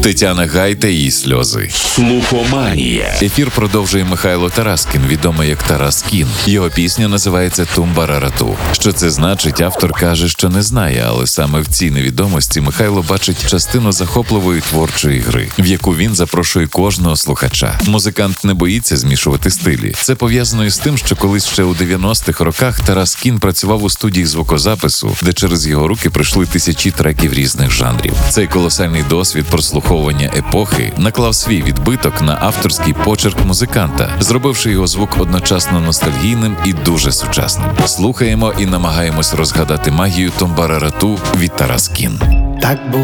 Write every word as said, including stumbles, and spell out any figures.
Тетяна Гай та її сльози. Слухоманія. Ефір продовжує Михайло Тараскін, відомий як Тарас Кін. Його пісня називається «Тумбарарату». Що це значить, автор каже, що не знає, але саме в цій невідомості Михайло бачить частину захопливої творчої гри, в яку він запрошує кожного слухача. Музикант не боїться змішувати стилі. Це пов'язано із тим, що колись ще у дев'яностих роках Тарас Кін працював у студії звукозапису, де через його руки пройшли тисячі треків різних жанрів. Цей колосальний досвід прослуховування епохи наклав свій відбиток на авторський почерк музиканта, зробивши його звук одночасно ностальгійним і дуже сучасним. Слухаємо і намагаємось розгадати магію «Тумбарарату» від Тарас Кін. Так було.